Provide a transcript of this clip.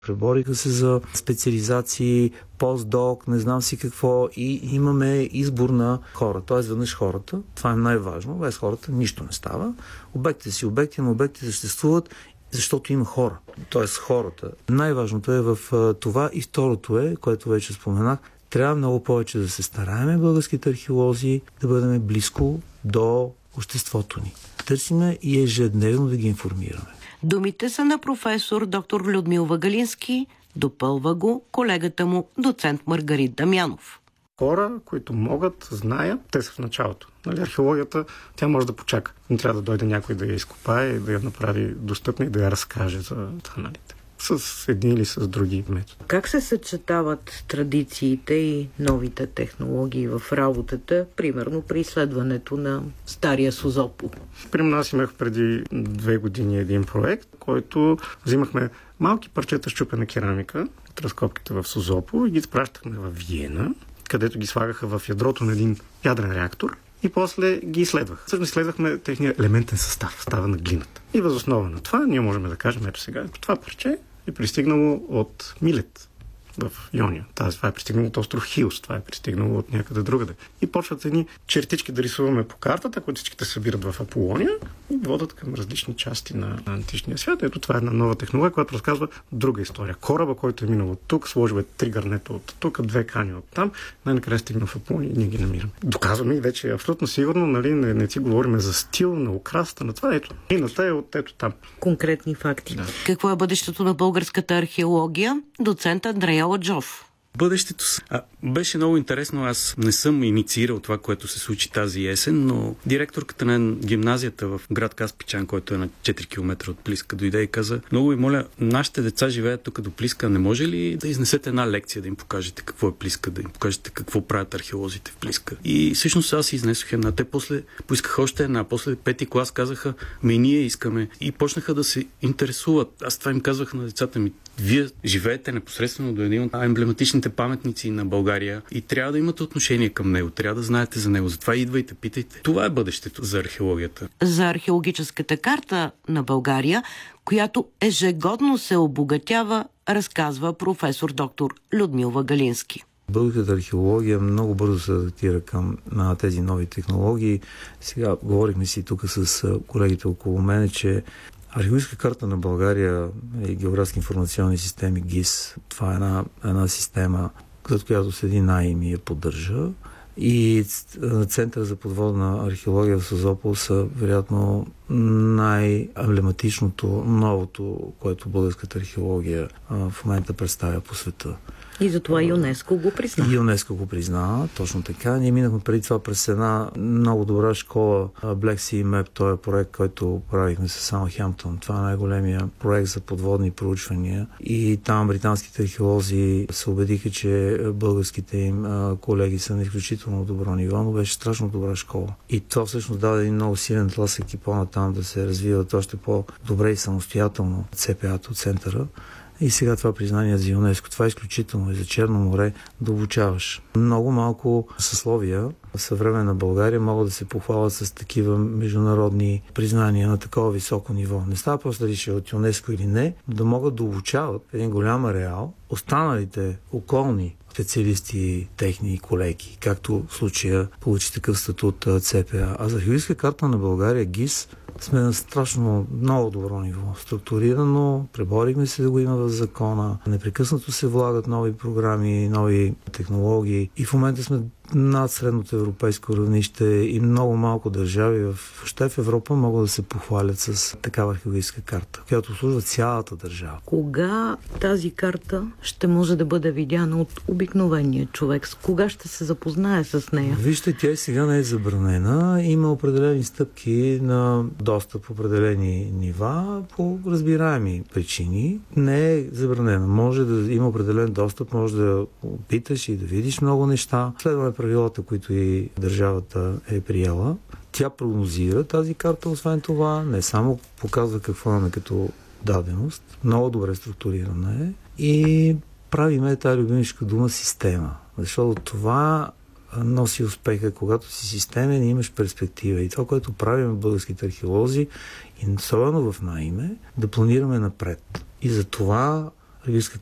Пребориха се за специализации, постдок, не знам си какво, и имаме избор на хора. Тоест, веднъж хората, това е най-важно, без хората нищо не става. Обектите си обекти, но обектите съществуват, защото има хора. Тоест хората. Най-важното е в това, и второто е, което вече споменах, трябва много повече да се стараем българските археолози да бъдем близко до обществото ни. Търсиме и ежедневно да ги информираме. Думите са на професор доктор Людмил Вагалински, допълва го колегата му, доцент Маргарит Дамянов. Хора, които могат, знаят, те са в началото. Археологията, тя може да почака. Не трябва да дойде някой да я изкопае, да я направи достъпна и да я разкаже за каналите. С едни или с други методи. Как се съчетават традициите и новите технологии в работата, примерно при изследването на стария Созопол? Примерно аз имах преди 2 години един проект, който взимахме малки парчета счупена керамика от разкопките в Созопол и ги изпращахме в Виена, където ги слагаха в ядрото на един ядрен реактор и после ги изследвах. Всъщност изследвахме техния елементен състав, състава на глината. И въз основа на това ние можем да кажем, ето сега, това парче е пристигнало от Милет в Йония. Това е пристигнало от остров Хилс, това е пристигнало от някъде другаде. И почват едни чертички да рисуваме по картата, които всичките събират в Аполония и водят към различни части на античния свят. Ето това е една нова технология, която разказва друга история. Кораба, който е минал от тук, сложил е 3 гърнета от тук, 2 кани от там, най-накрая стигнал в Аполония и ние ги намираме. Доказваме и вече е абсолютно сигурно, нали, не си говорим за стил, на украста, на това. Ето, мината е от ето там. Конкретни факти. Да. Какво е бъдещето на българската археология? Доцент Андрей Аладжов. Бъдещето беше много интересно. Аз не съм инициирал това, което се случи тази есен, но директорката на гимназията в град Каспичан, който е на 4 км от Плиска, дойде и каза: много ви моля, нашите деца живеят тук до Плиска, не може ли да изнесете една лекция, да им покажете какво е Плиска, да им покажете какво правят археолозите в Плиска? И всъщност аз изнесох една. Те после поискаха още една. После 5-ти клас казаха: ние искаме. И почнаха да се интересуват. Аз това им казвах на децата ми: вие живеете непосредствено до един от емблематичните паметници на България и трябва да имате отношение към него, трябва да знаете за него. Затова идвайте, питайте. Това е бъдещето за археологията. За археологическата карта на България, която ежегодно се обогатява, разказва професор доктор Людмил Вагалински. Българската археология много бързо се адаптира към тези нови технологии. Сега говорихме си тук с колегите около мене, че археологическа карта на България и географски информационни системи ГИС, това е една система, за която седи НАИМ и я поддържа. И Център за подводна археология в Созопол са, вероятно, най-емблематичното, новото, което българската археология в момента представя по света. И затова ЮНЕСКО го призна. И ЮНЕСКО го призна, точно така. Ние минахме преди това през една много добра школа, Black Sea Map, този проект, който правихме с Саутхемптън. Това е най-големия проект за подводни проучвания. И там британските археолози се убедиха, че българските им колеги са на изключително добро ниво, но беше страшно добра школа. И това всъщност даде един много силен тласък и по-натам да се развиват още по-добре и самостоятелно ЦПА-то, центъра. И сега това признание за ЮНЕСКО. Това е изключително. И за Черно море да обучаваш. Много малко съсловия в съвременна България могат да се похвалят с такива международни признания на такова високо ниво. Не става просто дали ще е от ЮНЕСКО или не, да могат да обучават един голям ареал останалите околни специалисти, техни колеги, както в случая получи такъв статут ЦПА. А за археологическа карта на България, ГИС, сме на страшно много добро ниво. Структурирано, преборихме се да го има в закона. Непрекъснато се влагат нови програми, нови технологии и в момента сме над средното европейско равнище и много малко държави въобще в Европа могат да се похвалят с такава археологическа карта, която обслужва цялата държава. Кога тази карта ще може да бъде видяна от обикновения човек? Кога ще се запознае с нея? Вижте, тя и сега не е забранена. Има определени стъпки на достъп в определени нива по разбираеми причини. Не е забранена. Може да има определен достъп, може да опиташ и да видиш много неща. Следваме правилата, които и държавата е приела. Тя прогнозира тази карта, освен това, не само показва какво имаме като даденост, много добре структурирана е и правиме тази любимичка дума система. Защото това носи успеха, когато си системен и имаш перспектива. И това, което правим българските археолози, и особено в НАИМ, да планираме напред. И за това археологическа